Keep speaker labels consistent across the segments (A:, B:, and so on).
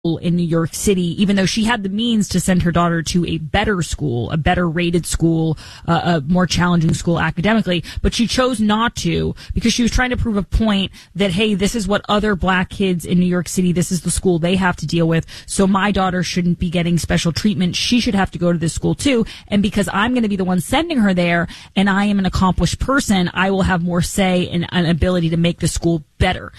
A: in New York City, even though she had the means to send her daughter to a better school, a better rated school, a more challenging school academically, but she chose not to because she was trying to prove a point that, hey, this is what other black kids in New York City, this is the school they have to deal with, so my daughter shouldn't be getting special treatment. She should have to go to this school too, and because I'm going to be the one sending her there, and I am an accomplished person, I will have more say and an ability to make the school better.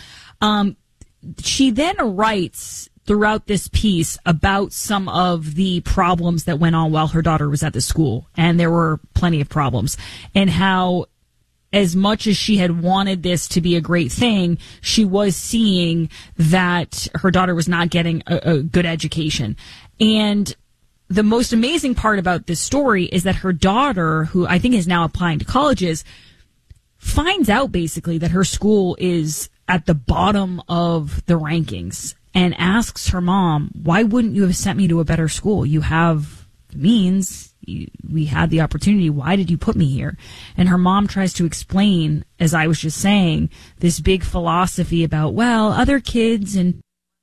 A: She then writes throughout this piece about some of the problems that went on while her daughter was at the school. And there were plenty of problems. And how, as much as she had wanted this to be a great thing, she was seeing that her daughter was not getting a good education. And the most amazing part about this story is that her daughter, who I think is now applying to colleges, finds out basically that her school is at the bottom of the rankings, and asks her mom, why wouldn't you have sent me to a better school? You have the means. We had the opportunity. Why did you put me here? And her mom tries to explain, as I was just saying, this big philosophy about, well, other kids and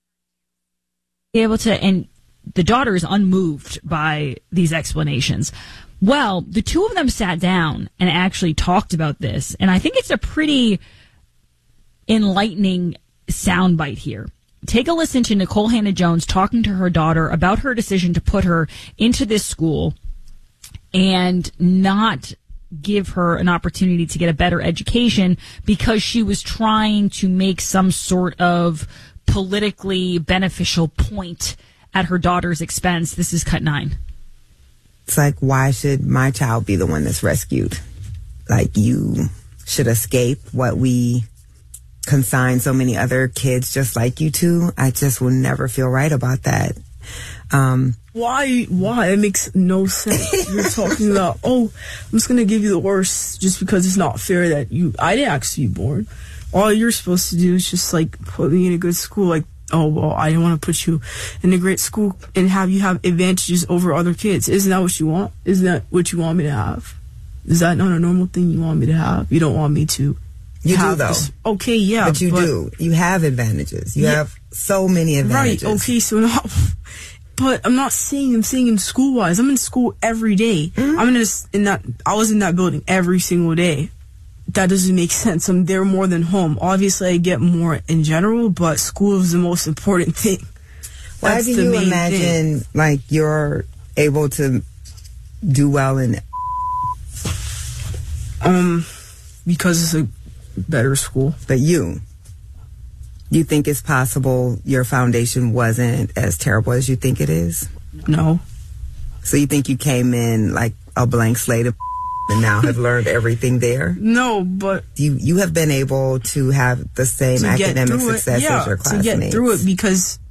A: be able to, and the daughter is unmoved by these explanations. Well, the two of them sat down and actually talked about this. And I think it's a pretty enlightening soundbite here. Take a listen to Nicole Hannah-Jones talking to her daughter about her decision to put her into this school and not give her an opportunity to get a better education because she was trying to make some sort of politically beneficial point at her daughter's expense. This is Cut 9.
B: It's like, why should my child be the one that's rescued? Like, you should escape what we consign so many other kids just like you to. I just will never feel right about that.
C: Why? It makes no sense. You're talking about, I'm just going to give you the worst just because it's not fair that I didn't ask you born. All you're supposed to do is just, like, put me in a good school. Like, I didn't want to put you in a great school and have you have advantages over other kids. Isn't that what you want? Isn't that what you want me to have? Is that not a normal thing you want me to have? You don't want me to.
B: You do, though.
C: Okay, yeah.
B: But you do. You have advantages. You have so many advantages.
C: Right, okay, so now... But I'm not saying I'm saying in school-wise. I'm in school every day. Mm-hmm. I was in that building every single day. That doesn't make sense. I'm there more than home. Obviously, I get more in general, but school is the most important thing.
B: Why do you imagine, like, you're able to do well in...
C: Because it's a better school.
B: But you think it's possible your foundation wasn't as terrible as you think it is?
C: No.
B: So you think you came in like a blank slate and now have learned everything there?
C: No, but...
B: You have been able to have the same academic success as your classmates.
C: To get through it because...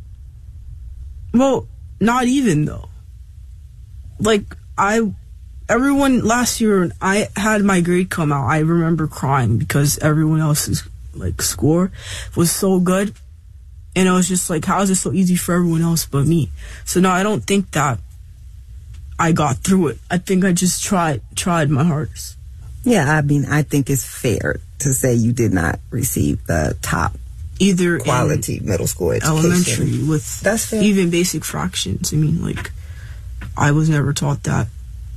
C: Well, not even, though. Like, everyone last year, I had my grade come out. I remember crying because everyone else's score was so good, and I was just like, how is it so easy for everyone else but me? So no, I don't think that I got through it. I think I just tried my hardest.
B: Yeah, I mean, I think it's fair to say you did not receive the top
C: either
B: quality middle school education.
C: Elementary with
B: that's fair.
C: Even basic fractions. I mean, like, I was never taught that.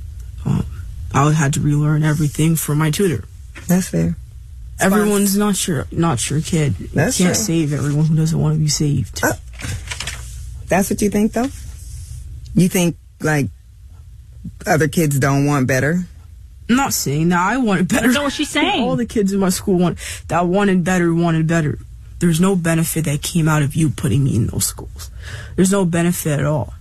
C: I had to relearn everything from my tutor.
B: That's fair.
C: Everyone's not your kid.
B: That's
C: you can't
B: true.
C: save everyone who doesn't want to be saved.
B: That's what you think, though? You think, like, other kids don't want better?
C: I'm not saying that. I wanted better.
A: That's not what she's saying.
C: All the kids in my school wanted better. There's no benefit that came out of you putting me in those schools. There's no benefit at all.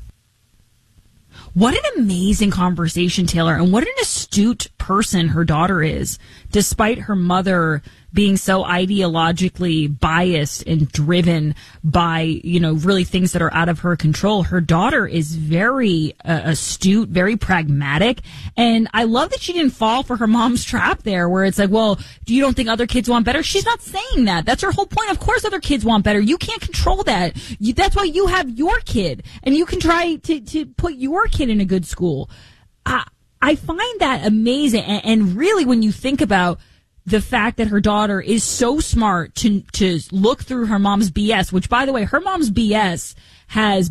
A: What an amazing conversation, Taylor, and what an astute person her daughter is, despite her mother being so ideologically biased and driven by, really things that are out of her control. Her daughter is very astute, very pragmatic, and I love that she didn't fall for her mom's trap there, where it's like, well, you don't think other kids want better? She's not saying that. That's her whole point. Of course other kids want better. You can't control that. That's why you have your kid, and you can try to put your kid in a good school. I find that amazing, and really when you think about the fact that her daughter is so smart to look through her mom's BS, which, by the way, her mom's BS has